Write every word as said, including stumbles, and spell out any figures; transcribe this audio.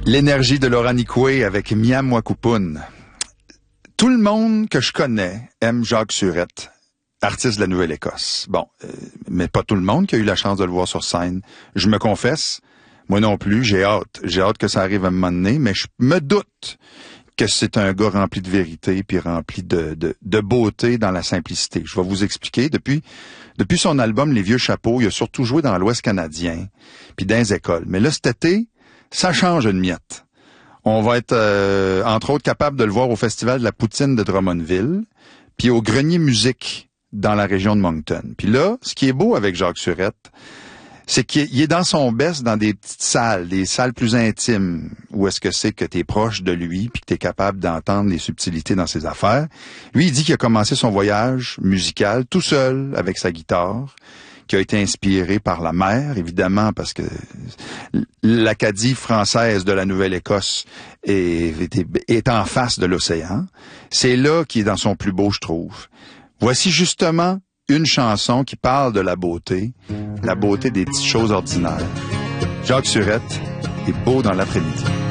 L'énergie de Laurent Nicoué avec Miam Wakupun. Tout le monde que je connais aime Jacques Surette, artiste de la Nouvelle-Écosse. Bon, euh, mais pas tout le monde qui a eu la chance de le voir sur scène. Je me confesse, moi non plus, j'ai hâte. J'ai hâte que ça arrive à un moment donné, mais je me doute que c'est un gars rempli de vérité puis rempli de, de, de beauté dans la simplicité. Je vais vous expliquer. Depuis depuis son album Les Vieux Chapeaux, il a surtout joué dans l'Ouest canadien puis dans les écoles. Mais là, cet été, ça change une miette. On va être, euh, entre autres, capable de le voir au Festival de la Poutine de Drummondville, puis au Grenier Musique dans la région de Moncton. Puis là, ce qui est beau avec Jacques Surette, c'est qu'il est dans son best dans des petites salles, des salles plus intimes, où est-ce que c'est que tu es proche de lui, puis que tu es capable d'entendre les subtilités dans ses affaires. Lui, il dit qu'il a commencé son voyage musical tout seul, avec sa guitare, qui a été inspiré par la mer, évidemment, parce que l'Acadie française de la Nouvelle-Écosse est, est, est en face de l'océan. C'est là qu'il est dans son plus beau, je trouve. Voici justement une chanson qui parle de la beauté, la beauté des petites choses ordinaires. Jacques Surette est beau dans l'après-midi.